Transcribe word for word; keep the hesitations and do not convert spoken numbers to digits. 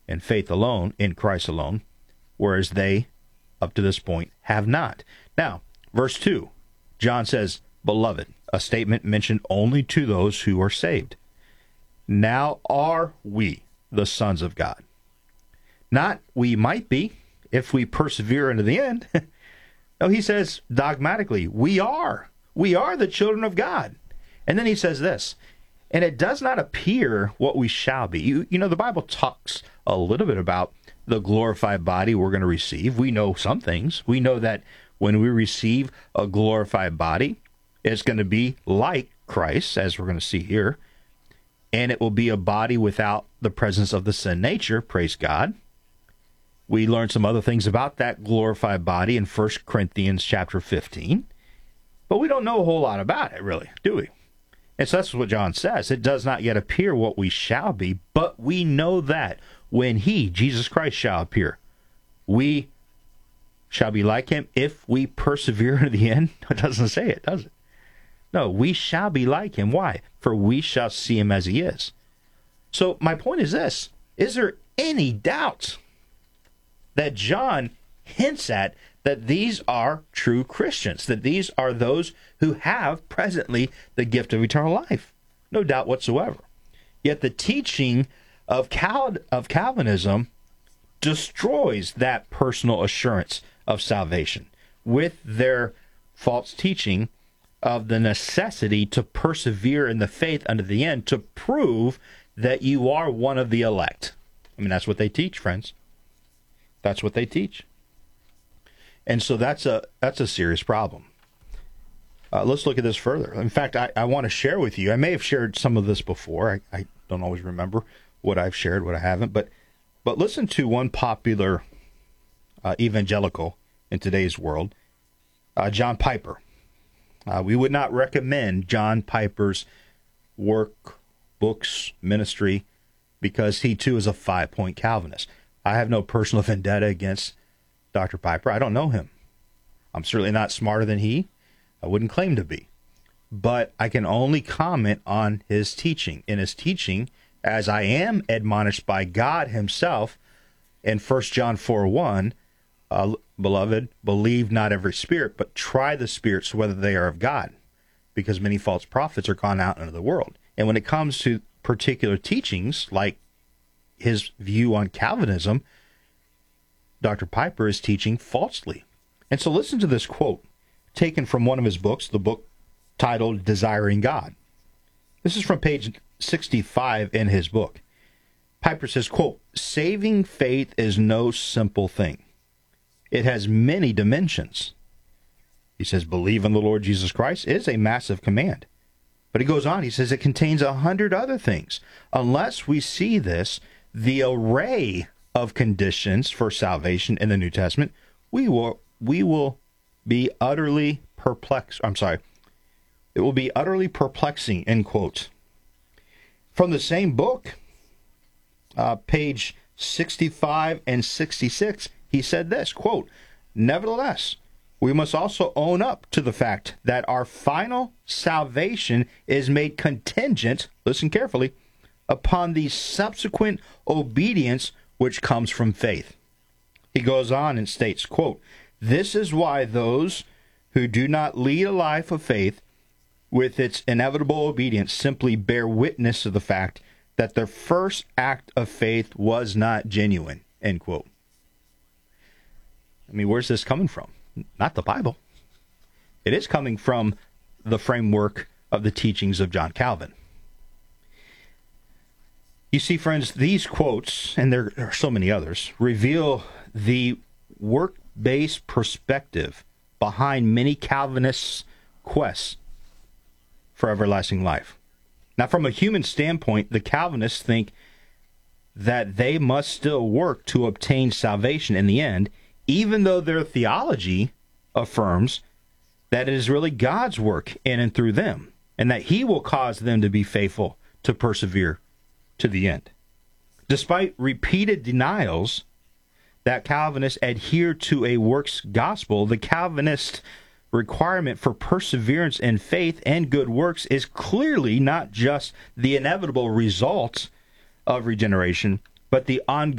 and faith alone in Christ alone, whereas they, up to this point, have not. Now, verse two, John says, "Beloved," a statement mentioned only to those who are saved. "Now are we the sons of God." Not we might be if we persevere into the end. No, he says dogmatically, we are. We are the children of God. And then he says this, "And it does not appear what we shall be." You, you know, the Bible talks a little bit about the glorified body we're going to receive. We know some things. We know that when we receive a glorified body, it's going to be like Christ, as we're going to see here. And it will be a body without the presence of the sin nature, praise God. We learned some other things about that glorified body in First Corinthians chapter fifteen. But we don't know a whole lot about it, really, do we? And so that's what John says. It does not yet appear what we shall be, but we know that when he, Jesus Christ, shall appear, we shall be like him if we persevere to the end. It doesn't say it, does it? No, we shall be like him. Why? For we shall see him as he is. So my point is this. Is there any doubt that John hints at that these are true Christians, that these are those who have presently the gift of eternal life? No doubt whatsoever. Yet the teaching of Cal- of Calvinism destroys that personal assurance of salvation with their false teaching of the necessity to persevere in the faith unto the end to prove that you are one of the elect. I mean, that's what they teach, friends. That's what they teach. And so that's a that's a serious problem. Uh, let's look at this further. In fact, I, I want to share with you, I may have shared some of this before. I, I don't always remember what I've shared, what I haven't. But, but listen to one popular uh, evangelical in today's world, uh, John Piper. Uh, we would not recommend John Piper's work, books, ministry, because he too is a five-point Calvinist. I have no personal vendetta against Doctor Piper. I don't know him. I'm certainly not smarter than he. I wouldn't claim to be. But I can only comment on his teaching. In his teaching, as I am admonished by God himself in First John four one, uh, "Beloved, believe not every spirit, but try the spirits whether they are of God, because many false prophets are gone out into the world." And when it comes to particular teachings, like his view on Calvinism, Doctor Piper is teaching falsely. And so listen to this quote, taken from one of his books, the book titled Desiring God. This is from page sixty-five in his book. Piper says, quote, "Saving faith is no simple thing. It has many dimensions." He says, "Believe in the Lord Jesus Christ is a massive command." But he goes on, he says, "It contains a hundred other things. Unless we see this, the array of conditions for salvation in the New Testament, we will we will be utterly perplexed." I'm sorry. "It will be utterly perplexing," end quote. From the same book, uh, page sixty-five and sixty-six, he said this, quote, "Nevertheless, we must also own up to the fact that our final salvation is made contingent," listen carefully, "upon the subsequent obedience which comes from faith." He goes on and states, quote, "This is why those who do not lead a life of faith with its inevitable obedience simply bear witness to the fact that their first act of faith was not genuine," end quote. I mean, where's this coming from? Not the Bible. It is coming from the framework of the teachings of John Calvin. You see, friends, these quotes, and there are so many others, reveal the work-based perspective behind many Calvinists' quests for everlasting life. Now, from a human standpoint, the Calvinists think that they must still work to obtain salvation in the end, even though their theology affirms that it is really God's work in and through them, and that he will cause them to be faithful to persevere to the end. Despite repeated denials that Calvinists adhere to a works gospel, the Calvinist requirement for perseverance in faith and good works is clearly not just the inevitable result of regeneration, but the ongoing